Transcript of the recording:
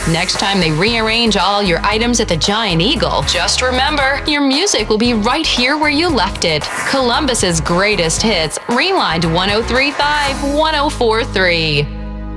Next time they rearrange all your items at the Giant Eagle, just remember, your music will be right here where you left it. Columbus's greatest hits, Rewind 1035 1043.